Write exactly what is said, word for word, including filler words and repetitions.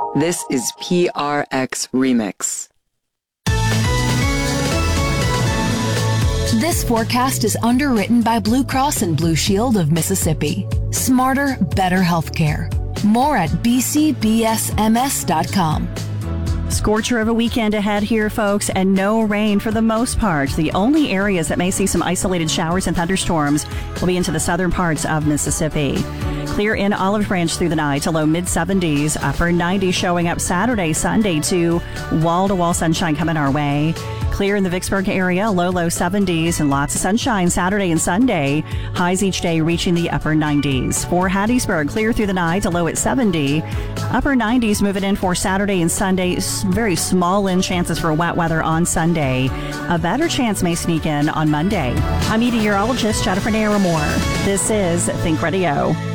This is P R X Remix. This forecast is underwritten by Blue Cross and Blue Shield of Mississippi. Smarter, better healthcare. More at b c b s m s dot com. Scorcher of a weekend ahead here, folks, and no rain for the most part. The only areas that may see some isolated showers and thunderstorms will be into the southern parts of Mississippi. Clear in Olive Branch through the night to low mid seventies, upper nineties showing up Saturday, Sunday to wall-to-wall sunshine coming our way. Clear in the Vicksburg area, low, low seventies, and lots of sunshine Saturday and Sunday. Highs each day reaching the upper nineties. For Hattiesburg, clear through the night to low at seventy. Upper nineties moving in for Saturday and Sunday. Very small in chances for wet weather on Sunday. A better chance may sneak in on Monday. I'm meteorologist Jennifer Naramore. This is Think Radio.